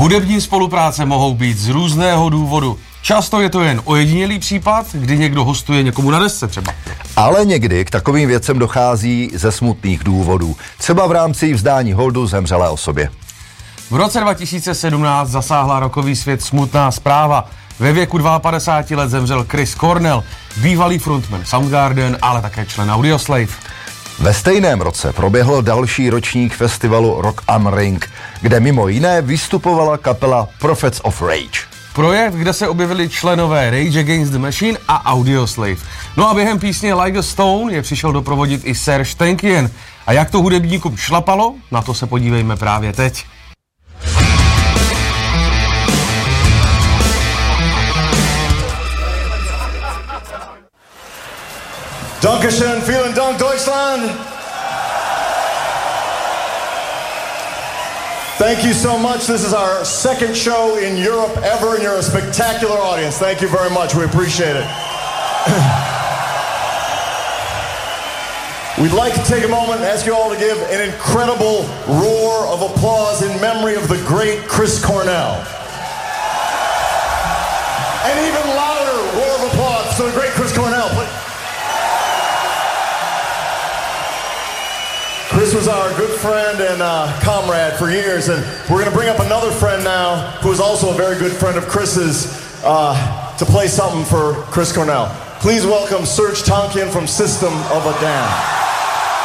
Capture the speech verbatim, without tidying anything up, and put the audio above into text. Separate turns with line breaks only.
Hudební spolupráce mohou být z různého důvodu. Často je to jen ojedinělý případ, kdy někdo hostuje někomu na desce třeba.
Ale někdy k takovým věcem dochází ze smutných důvodů. Třeba v rámci vzdání holdu zemřelé osobě.
V roce dva tisíce sedmnáct zasáhla rockový svět smutná zpráva. Ve věku padesát dva let zemřel Chris Cornell, bývalý frontman Soundgarden, ale také člen Audioslave.
Ve stejném roce proběhl další ročník festivalu Rock am Ring, kde mimo jiné vystupovala kapela Prophets of Rage.
Projekt, kde se objevili členové Rage Against the Machine a Audioslave. No a během písně Like a Stone je přišel doprovodit i Serj Tankian. A jak to hudebníkům šlapalo, na to se podívejme právě teď.
Dankeschön, vielen Dank, Deutschland. Thank you so much. This is our second show in Europe ever, and you're a spectacular audience. Thank you very much. We appreciate it. We'd like to take a moment and ask you all to give an incredible roar of applause in memory of the great Chris Cornell. An even louder roar of applause for the great Chris Cornell, please. Chris was our good friend and uh, comrade for years, and we're going to bring up another friend now who is also a very good friend of Chris's uh, to play something for Chris Cornell. Please welcome Serj Tankian from System of a Down.